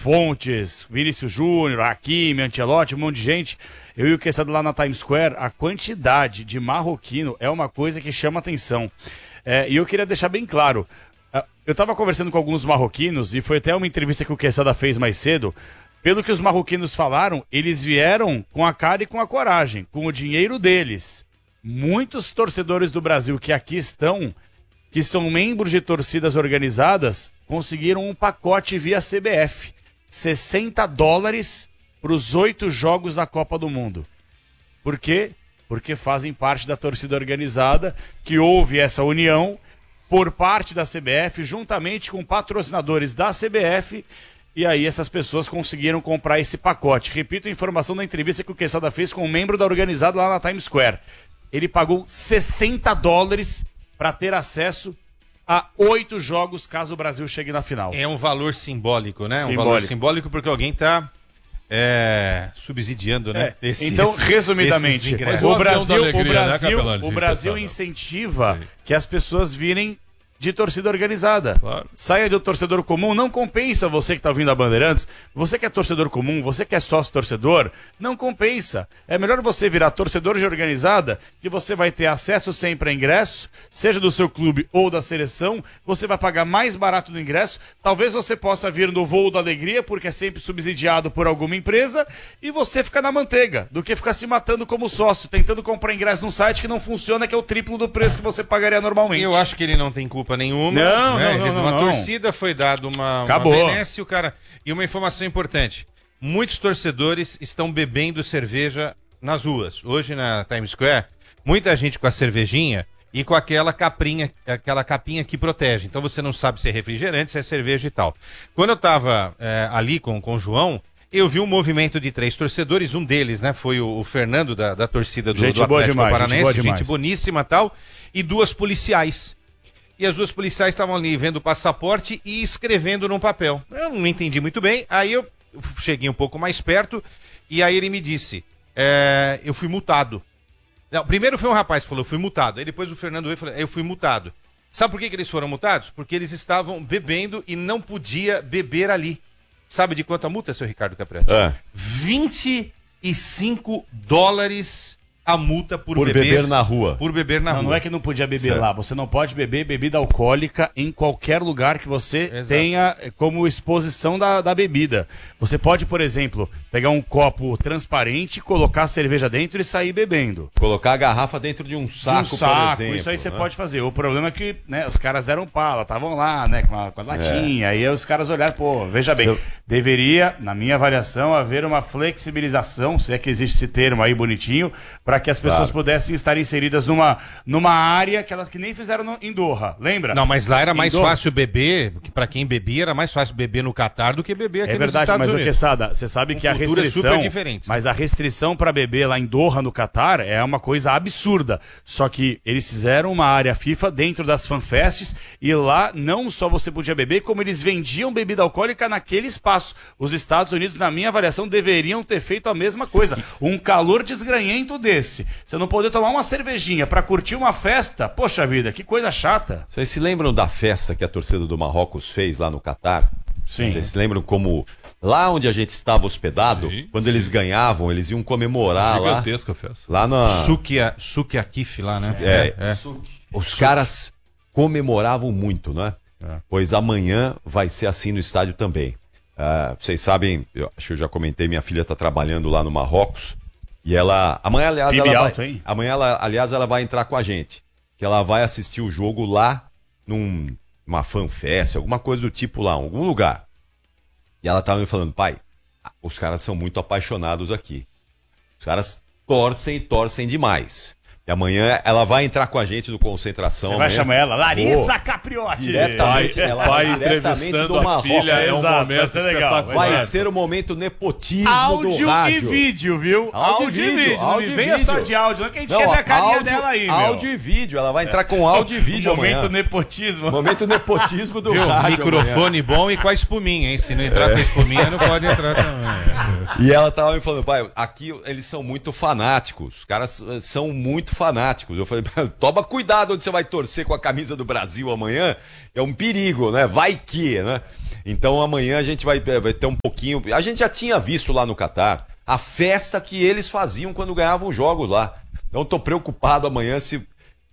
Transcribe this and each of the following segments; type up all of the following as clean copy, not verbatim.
Fontes, Vinícius Júnior, Hakimi, Ancelotti, um monte de gente. Eu e o Quesada lá na Times Square, a quantidade de marroquino é uma coisa que chama atenção. E eu queria deixar bem claro, eu estava conversando com alguns marroquinos, e foi até uma entrevista que o Quesada fez mais cedo. Pelo que os marroquinos falaram, eles vieram com a cara e com a coragem, com o dinheiro deles. Muitos torcedores do Brasil que aqui estão, que são membros de torcidas organizadas, conseguiram um pacote via CBF. $60 para os 8 jogos da Copa do Mundo. Por quê? Porque fazem parte da torcida organizada, que houve essa união por parte da CBF, juntamente com patrocinadores da CBF, e aí essas pessoas conseguiram comprar esse pacote. Repito a informação da entrevista que o Quesada fez com um membro da organizada lá na Times Square. Ele pagou $60 para ter acesso a 8 jogos caso o Brasil chegue na final. É um valor simbólico, né? Simbólico. Um valor simbólico porque alguém está subsidiando, né? Então, resumidamente, o Brasil né, incentiva que as pessoas virem de torcida organizada. Claro. Saia do torcedor comum, não compensa você que está ouvindo a Bandeirantes, você que é torcedor comum, você que é sócio-torcedor, não compensa. É melhor você virar torcedor de organizada, que você vai ter acesso sempre a ingresso, seja do seu clube ou da seleção, você vai pagar mais barato no ingresso, talvez você possa vir no voo da alegria, porque é sempre subsidiado por alguma empresa, e você fica na manteiga, do que ficar se matando como sócio, tentando comprar ingresso num site que não funciona, que é o triplo do preço que você pagaria normalmente. Eu acho que ele não tem culpa nenhuma. Uma torcida foi dado uma benesse, o cara. E uma informação importante: muitos torcedores estão bebendo cerveja nas ruas. Hoje na Times Square, muita gente com a cervejinha e com aquela capinha que protege. Então você não sabe se é refrigerante, se é cerveja e tal. Quando eu estava ali com o João, eu vi um movimento de 3 torcedores, um deles, né, foi o Fernando da torcida do Atlético Paranaense, gente boníssima e tal, e 2 policiais. E as 2 policiais estavam ali vendo o passaporte e escrevendo num papel. Eu não entendi muito bem, aí eu cheguei um pouco mais perto e aí ele me disse, eu fui multado. Não, primeiro foi um rapaz que falou, eu fui multado. Aí depois o Fernando veio e falou, eu fui multado. Sabe por que eles foram multados? Porque eles estavam bebendo e não podia beber ali. Sabe de quanto a multa, seu Ricardo Capretti? $25 a multa por beber na rua. Por beber na rua. Não é que não podia beber lá. Você não pode beber bebida alcoólica em qualquer lugar que você tenha como exposição da bebida. Você pode, por exemplo, pegar um copo transparente, colocar a cerveja dentro e sair bebendo. Colocar a garrafa dentro de um saco, por exemplo. Isso aí você pode fazer. O problema é que, né, os caras deram pala, estavam lá, né, com a latinha. Aí os caras olharam, veja bem, deveria, na minha avaliação, haver uma flexibilização, se é que existe esse termo aí bonitinho, para que as pessoas pudessem estar inseridas numa área que nem fizeram em Doha, lembra? Não, mas lá era mais fácil beber, para quem bebia era mais fácil beber no Catar do que beber aqui nos Estados Unidos. É verdade, mas o Quesada, você sabe que a restrição, mas a restrição para beber lá em Doha, no Catar, é uma coisa absurda. Só que eles fizeram uma área FIFA dentro das fanfests e lá não só você podia beber, como eles vendiam bebida alcoólica naquele espaço. Os Estados Unidos, na minha avaliação, deveriam ter feito a mesma coisa. Um calor desgranhento desse. Você não poder tomar uma cervejinha pra curtir uma festa, poxa vida, que coisa chata. Vocês se lembram da festa que a torcida do Marrocos fez lá no Catar? Sim. Vocês se lembram como lá onde a gente estava hospedado, quando eles ganhavam, eles iam comemorar lá. Gigantesca festa. Lá na Suki Akif lá, né? Os caras comemoravam muito, né? Pois amanhã vai ser assim no estádio também. Vocês sabem, acho que eu já comentei, minha filha está trabalhando lá no Marrocos. E amanhã, aliás, ela vai entrar com a gente. Que ela vai assistir o jogo lá numa fanfest, alguma coisa do tipo lá, em algum lugar. E ela tava me falando, pai, os caras são muito apaixonados aqui. Os caras torcem demais. E amanhã ela vai entrar com a gente no Concentração. Você vai chamar ela? Larissa Capriotti. Diretamente entrevistando do a filha, é um momento espetacular. Vai ser o momento nepotismo do rádio. Áudio e vídeo, viu? Áudio e vídeo. Não venha só de áudio, não, que a gente quer ver a carinha dela aí, meu. Áudio e vídeo. Ela vai entrar com áudio e vídeo amanhã. Momento nepotismo. Momento nepotismo do rádio. Microfone amanhã. Bom e com a espuminha, hein? Se não entrar com a espuminha, não pode entrar também. E ela tava me falando, pai, aqui eles são muito fanáticos. Os caras são muito muito fanáticos. Eu falei, toma cuidado onde você vai torcer com a camisa do Brasil amanhã, é um perigo, né? Vai que, né? Então amanhã a gente vai ter um pouquinho... A gente já tinha visto lá no Catar a festa que eles faziam quando ganhavam os jogos lá. Então tô preocupado amanhã se...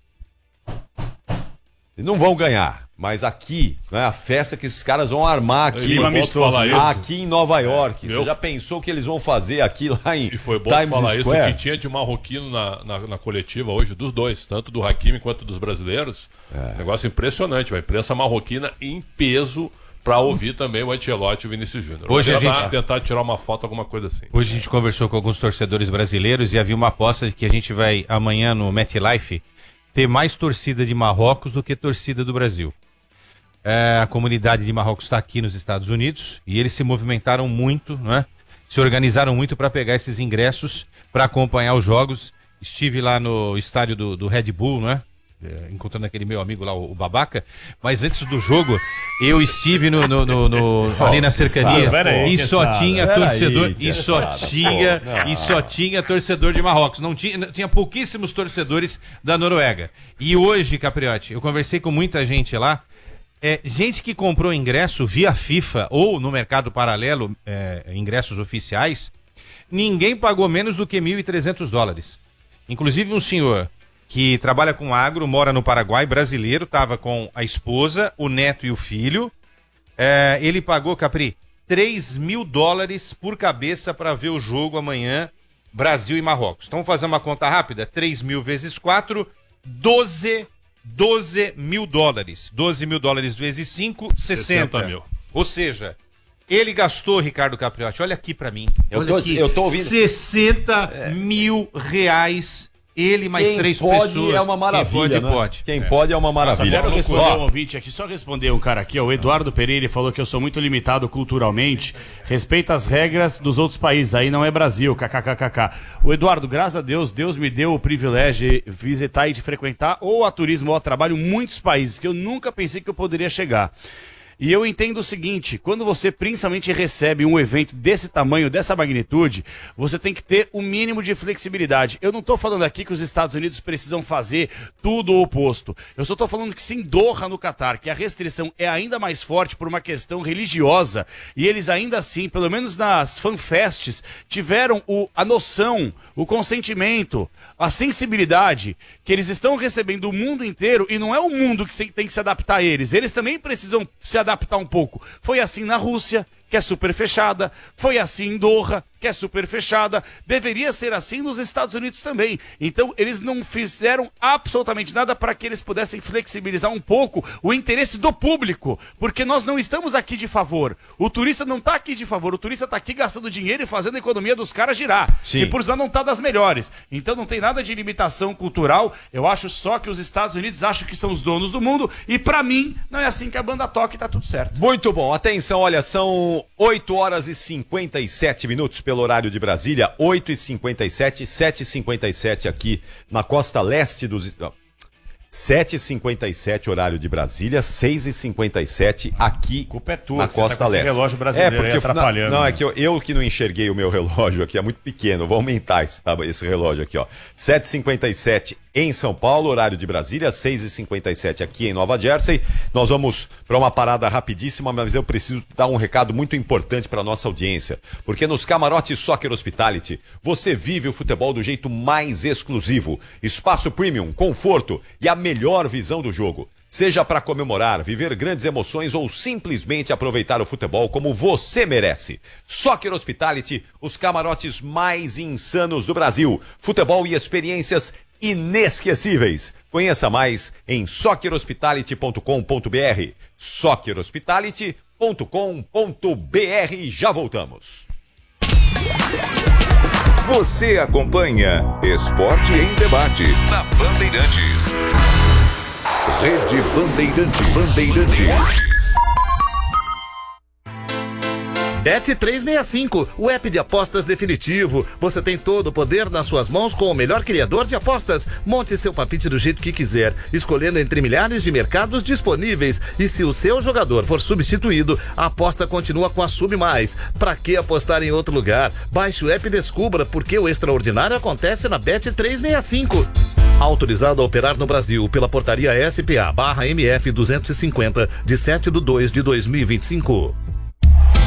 Não vão ganhar, mas aqui, né, a festa que esses caras vão armar aqui, aqui em Nova York. Você já pensou que eles vão fazer aqui lá em Times Square? E foi bom falar isso, que tinha de marroquino na coletiva hoje, dos dois, tanto do Hakimi quanto dos brasileiros. Negócio impressionante, a imprensa marroquina em peso para ouvir também o Ancelotti e o Vinícius Júnior. Hoje a gente tentar tirar uma foto, alguma coisa assim. Hoje a gente conversou com alguns torcedores brasileiros e havia uma aposta de que a gente vai amanhã no MetLife ter mais torcida de Marrocos do que torcida do Brasil. A comunidade de Marrocos está aqui nos Estados Unidos e eles se movimentaram muito, né? Se organizaram muito para pegar esses ingressos para acompanhar os jogos. Estive lá no estádio do Red Bull, né? Encontrando aquele meu amigo lá, o Babaca, mas antes do jogo eu estive ali nas cercanias e só tinha torcedor e só tinha torcedor de Marrocos, não tinha pouquíssimos torcedores da Noruega. E hoje, Capriotti, eu conversei com muita gente lá, gente que comprou ingresso via FIFA ou no mercado paralelo, ingressos oficiais, ninguém pagou menos do que $1.300. Inclusive um senhor que trabalha com agro, mora no Paraguai, brasileiro, estava com a esposa, o neto e o filho. Ele pagou, Capri, $3.000 por cabeça para ver o jogo amanhã, Brasil e Marrocos. Então vamos fazer uma conta rápida, 3.000 vezes 4, $12 mil. $12.000 vezes 5, 60 mil. Ou seja, ele gastou, Ricardo Capriotti, olha aqui para mim. Eu tô ouvindo. R$60 mil. Ele mais três pessoas. É uma maravilha, Quem pode é uma maravilha. Só quero responder um ouvinte aqui, só responder um cara aqui, o Eduardo Pereira, ele falou que eu sou muito limitado culturalmente, respeita as regras dos outros países, aí não é Brasil, kkkk. O Eduardo, graças a Deus, Deus me deu o privilégio de visitar e de frequentar ou a turismo ou a trabalho muitos países que eu nunca pensei que eu poderia chegar. E eu entendo o seguinte, quando você principalmente recebe um evento desse tamanho, dessa magnitude, você tem que ter o mínimo de flexibilidade. Eu não estou falando aqui que os Estados Unidos precisam fazer tudo o oposto. Eu só estou falando que se em Doha, no Catar, que a restrição é ainda mais forte por uma questão religiosa, e eles ainda assim, pelo menos nas fanfests, tiveram a noção, o consentimento, a sensibilidade que eles estão recebendo do mundo inteiro, e não é o mundo que tem que se adaptar a eles. Eles também precisam se adaptar um pouco. Foi assim na Rússia, que é super fechada, foi assim em Doha, que é super fechada, deveria ser assim nos Estados Unidos também. Então eles não fizeram absolutamente nada para que eles pudessem flexibilizar um pouco o interesse do público, porque nós não estamos aqui de favor. O turista não está aqui de favor, o turista está aqui gastando dinheiro e fazendo a economia dos caras girar. Sim. E por sinal não está das melhores. Então não tem nada de limitação cultural, eu acho só que os Estados Unidos acham que são os donos do mundo, e para mim não é assim que a banda toca e tá tudo certo. Muito bom, atenção, olha, são 8 horas e 57 minutos pelo horário de Brasília, 8h57, 7h57 aqui na costa leste dos... 7h57 horário de Brasília, 6h57 aqui culpa é tua, na costa leste. Relógio brasileiro porque atrapalhando. Não, é que eu que não enxerguei o meu relógio aqui, é muito pequeno, vou aumentar esse relógio aqui, ó. 7h57 em São Paulo, horário de Brasília, 6h57 aqui em Nova Jersey. Nós vamos para uma parada rapidíssima, mas eu preciso dar um recado muito importante para nossa audiência, porque nos camarotes Soccer Hospitality você vive o futebol do jeito mais exclusivo, espaço premium, conforto e a melhor visão do jogo. Seja para comemorar, viver grandes emoções ou simplesmente aproveitar o futebol como você merece. Soccer Hospitality, os camarotes mais insanos do Brasil. Futebol e experiências inesquecíveis. Conheça mais em soccerhospitality.com.br. soccerhospitality.com.br. Já voltamos. Você acompanha Esporte em Debate na Bandeirantes. Rede Bandeirantes. Bet365, o app de apostas definitivo. Você tem todo o poder nas suas mãos com o melhor criador de apostas. Monte seu palpite do jeito que quiser, escolhendo entre milhares de mercados disponíveis. E se o seu jogador for substituído, a aposta continua com a Sub Mais. Pra que apostar em outro lugar? Baixe o app e descubra porque o extraordinário acontece na Bet365. Autorizado a operar no Brasil pela portaria SPA/MF 250 de 7/2/2025.